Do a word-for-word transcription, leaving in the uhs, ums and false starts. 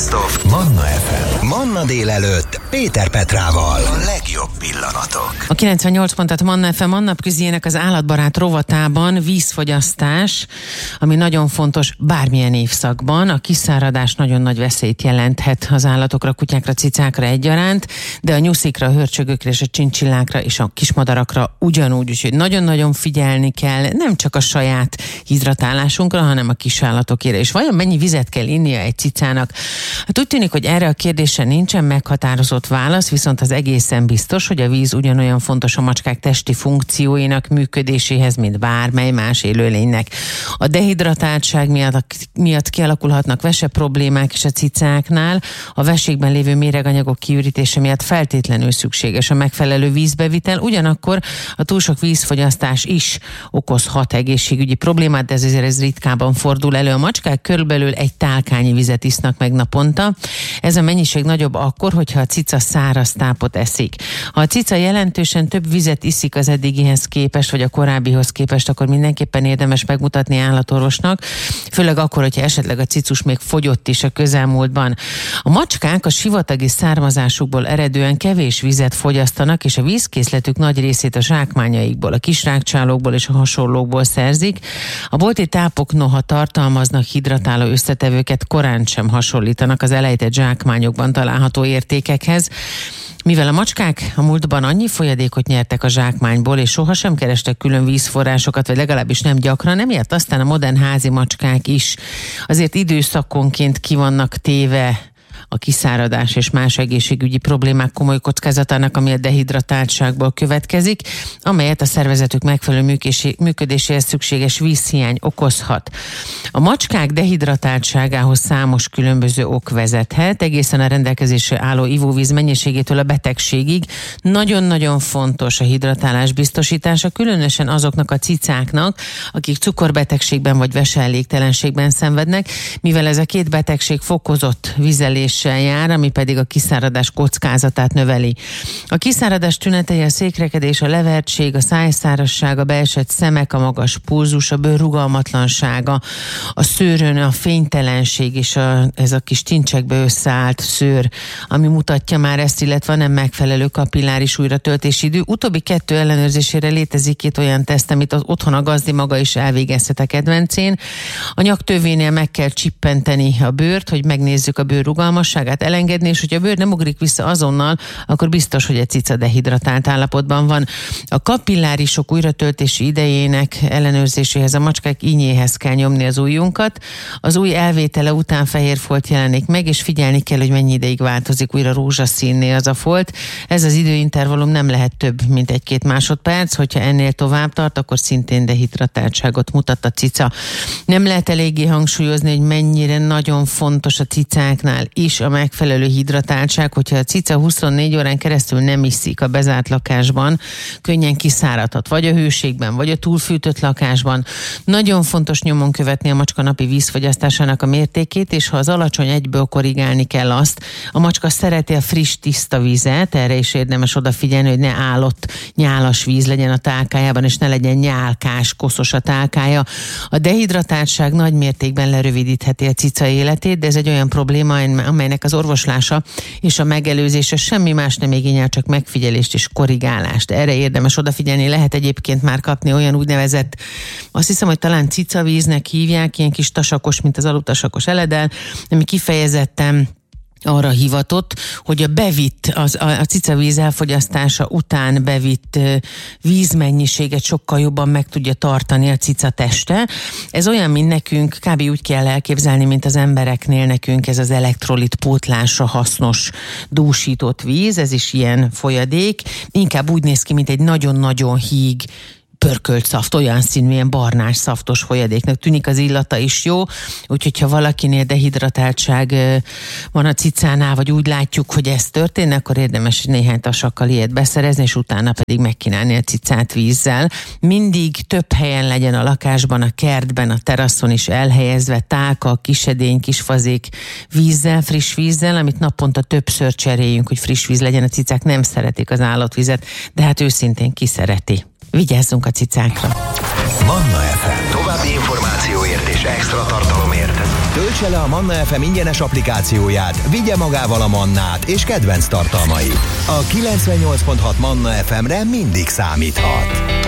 Best of Manna ef em. Manna délelőtt Péter Petrával. A legjobb pillanatok. A kilencvennyolc pontot Manna ef em napközének az állatbarát rovatában vízfogyasztás, ami nagyon fontos bármilyen évszakban. A kiszáradás nagyon nagy veszélyt jelenthet az állatokra, kutyákra, cicákra egyaránt, de a nyuszikra, a hörcsögökre és a csincsillákra és a kismadarakra ugyanúgy, úgyhogy nagyon-nagyon figyelni kell, nem csak a saját hidratálásunkra, hanem a kisállatokére. És vajon mennyi vizet kell innia egy cicának? Hát úgy tűnik, hogy erre a kérdésre nincsen meghatározott válasz, viszont az egészen biztos, hogy a víz ugyanolyan fontos a macskák testi funkcióinak működéséhez, mint bármely más élőlénynek. A dehidratáltság miatt, miatt kialakulhatnak vese problémák is a cicáknál, a veségben lévő méreganyagok kiürítése miatt feltétlenül szükséges a megfelelő vízbevitel, ugyanakkor a túl sok vízfogyasztás is okozhat egészségügyi problémát, de ezért ez ritkában fordul elő. A macskák körülbelül egy tálkányi vizet isznak meg naponta. Ez a mennyiség nagyobb akkor, hogyha a cica száraz tápot eszik. Ha a cica jelentősen több vizet iszik az eddigihez képest, vagy a korábbihoz képest, akkor mindenképpen érdemes megmutatni állatorvosnak, főleg akkor, hogyha esetleg a cicus még fogyott is a közelmúltban. A macskák a sivatagi származásukból eredően kevés vizet fogyasztanak, és a vízkészletük nagy részét a zsákmányaikból, a kisrágcsálókból és a hasonlókból szerzik. A bolti tápok noha tartalmaznak hidratáló összetevőket, korán sem hasonlítanak az elejtett zsákmányokban található értékekhez. Mivel a macskák a múltban annyi folyadékot nyertek a zsákmányból, és sohasem kerestek külön vízforrásokat, vagy legalábbis nem gyakran, emiatt aztán a modern házi macskák is azért időszakonként ki vannak téve a kiszáradás és más egészségügyi problémák komoly kockázatának, ami a dehidratáltságból következik, amelyet a szervezetük megfelelő működéséhez szükséges vízhiány okozhat. A macskák dehidratáltságához számos különböző ok vezethet, egészen a rendelkezésre álló ivóvíz mennyiségétől a betegségig. Nagyon-nagyon fontos a hidratálás biztosítása, különösen azoknak a cicáknak, akik cukorbetegségben vagy veseelégtelenségben szenvednek, mivel ez a két betegség fokozott vizelés jár, ami pedig a kiszáradás kockázatát növeli. A kiszáradás tünetei a székrekedés, a levertség, a szájszárasság, a beesett szemek, a magas pulzus, a bőr rugalmatlansága, a szőrön a fénytelenség és a, ez a kis tincsekbe összeállt szőr, ami mutatja már ezt, illetve nem megfelelő kapilláris újratöltési idő. Utóbbi kettő ellenőrzésére létezik két olyan teszt, amit az otthon a gazdi maga is elvégezhet a kedvencén. A nyaktővénél meg kell csippenteni a bőrt, hogy megnézzük a bőr rugalmasságát, elengedni, és hogyha a bőr nem ugrik vissza azonnal, akkor biztos, hogy a cica dehidratált állapotban van. A kapillárisok újratöltési idejének ellenőrzéséhez a macskák ínyéhez kell nyomni az ujjunkat. Az új elvétele után fehér folt jelenik meg, és figyelni kell, hogy mennyi ideig változik újra rózsaszínné az a folt. Ez az időintervallum nem lehet több, mint egy-két másodperc, hogyha ennél tovább tart, akkor szintén dehidratáltságot mutat a cica. Nem lehet eléggé hangsúlyozni, hogy mennyire nagyon fontos a cicáknál is a megfelelő hidratáltság, hogyha a cica huszonnégy órán keresztül nem iszik a bezárt lakásban, könnyen kiszáradhat, vagy a hőségben, vagy a túlfűtött lakásban. Nagyon fontos nyomon követni a macska napi vízfogyasztásának a mértékét, és ha az alacsony, egyből korrigálni kell azt. A macska szereti a friss, tiszta vizet, erre is érdemes odafigyelni, hogy ne állott, nyálas víz legyen a tálkájában, és ne legyen nyálkás, koszos a tálkája. A dehidratáltság nagy mértékben lerövidítheti a cica életét, de ez egy olyan probléma, amelynek az orvoslása és a megelőzése semmi más nem igényel, csak megfigyelést és korrigálást. Erre érdemes odafigyelni, lehet egyébként már kapni olyan úgynevezett, azt hiszem, hogy talán cicavíznek hívják, ilyen kis tasakos, mint az alutasakos eledel, ami kifejezetten arra hivatott, hogy a bevitt, az, a, a cicavíz elfogyasztása után bevitt uh, vízmennyiséget sokkal jobban meg tudja tartani a cica teste. Ez olyan, mint nekünk, kb. Úgy kell elképzelni, mint az embereknél nekünk ez az elektrolit pótlásra hasznos dúsított víz, ez is ilyen folyadék. Inkább úgy néz ki, mint egy nagyon-nagyon híg pörkölt szaft, olyan színű, ilyen barnás, szaftos folyadéknak tűnik, az illata is jó, úgyhogy ha valakinél dehidratáltság van a cicánál, vagy úgy látjuk, hogy ez történne, akkor érdemes néhány tasakkal ilyet beszerezni, és utána pedig megkínálni a cicát vízzel. Mindig több helyen legyen a lakásban, a kertben, a teraszon is elhelyezve tálka, kisedény, kisfazék vízzel, friss vízzel, amit naponta többször cseréljünk, hogy friss víz legyen. A cicák nem szeretik az állatvizet, de hát őszintén ki szereti. Vigyázzunk a cicákra! Manna ef em. További információért és extra tartalomért Töltse le a Manna ef em ingyenes applikációját, vigye magával a Mannát és kedvenc tartalmait. A kilencvennyolc pont hat Manna ef emre mindig számíthat.